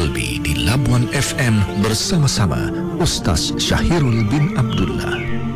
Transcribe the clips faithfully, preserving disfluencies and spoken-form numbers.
Qalbi di Labuan F M bersama-sama Ustaz Syahirul bin Abdullah.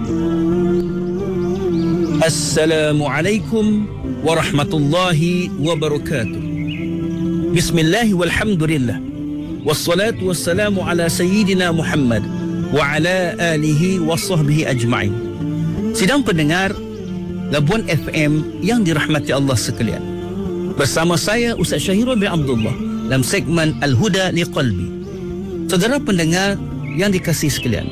Assalamualaikum warahmatullahi wabarakatuh. Bismillah walhamdulillah. Wassalatu wassalamu ala sayyidina Muhammad wa ala alihi wa sahbihi ajma'in. Sidang pendengar Labuan F M yang dirahmati Allah sekalian. Bersama saya Ustaz Syahirul bin Abdullah dalam segmen Al-Huda li Qalbi. Saudara pendengar yang dikasihi sekalian,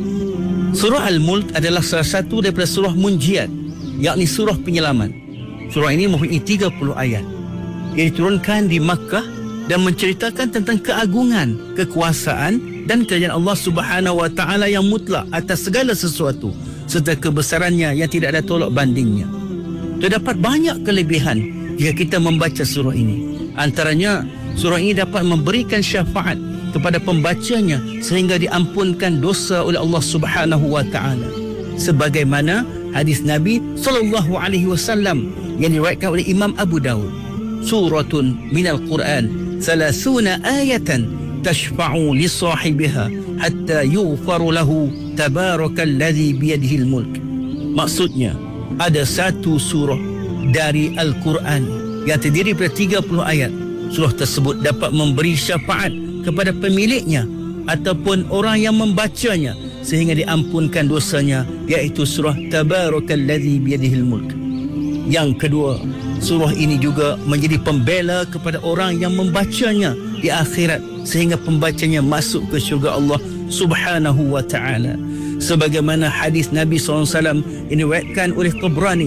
Surah Al-Mulk adalah salah satu daripada surah munjiat, yakni surah penyelamat. Surah ini mempunyai tiga puluh ayat. Ia diturunkan di Makkah dan menceritakan tentang keagungan, kekuasaan dan kerajaan Allah Subhanahu wa taala yang mutlak atas segala sesuatu serta kebesarannya yang tidak ada tolak bandingnya. Terdapat banyak kelebihan jika kita membaca surah ini. Antaranya, surah ini dapat memberikan syafaat kepada pembacanya sehingga diampunkan dosa oleh Allah Subhanahu wa taala. Sebagaimana hadis Nabi sallallahu alaihi wasallam yang diriwayatkan oleh Imam Abu Daud, suratun minal Quran thalathuna ayatan tashfa'u li sahibiha hatta yughfaru lahu tabarakalladzi biyadihil mulk. Maksudnya, ada satu surah dari Al-Quran yang terdiri daripada tiga puluh ayat. Surah tersebut dapat memberi syafaat kepada pemiliknya ataupun orang yang membacanya sehingga diampunkan dosanya, iaitu surah Tabarakalladzi biyadihil mulk. Yang kedua, surah ini juga menjadi pembela kepada orang yang membacanya di akhirat sehingga pembacanya masuk ke syurga Allah Subhanahu wa ta'ala. Sebagaimana hadis Nabi sallallahu alaihi wasallam yang diriwayatkan oleh Tabrani,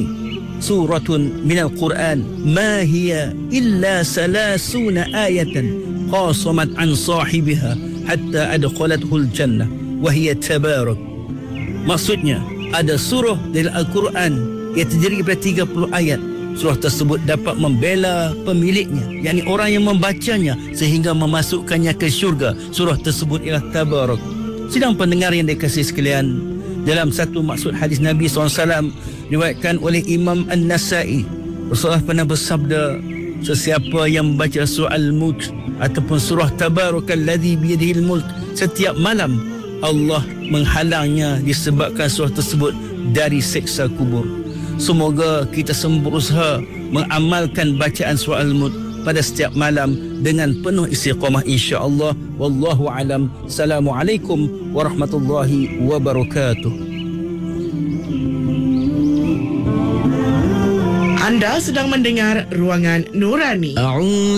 suratun minal Quran ma hiya illa salasuna ayatan qasamat an sahibiha hatta adkhalathul jannah wa hiya tabarak. Maksudnya, ada surah dari Al-Quran yang terdiri daripada tiga puluh ayat. Surah tersebut dapat membela pemiliknya, yakni orang yang membacanya sehingga memasukkannya ke syurga. Surah tersebut ialah Tabarak. Sidang pendengar yang dikasihi sekalian, dalam satu maksud hadis Nabi sallallahu alaihi wasallam diriwayatkan oleh Imam An-Nasai, Rasulullah pernah bersabda, sesiapa yang membaca surah Al-Mulk ataupun surah Tabarakalladzi biyadihil mulk setiap malam, Allah menghalangnya disebabkan surah tersebut dari siksa kubur. Semoga kita semua berusaha mengamalkan bacaan surah Al-Mulk pada setiap malam dengan penuh istiqamah, insya-Allah. Wallahu alam. Assalamualaikum warahmatullahi wabarakatuh. Anda sedang mendengar Ruangan Nurani.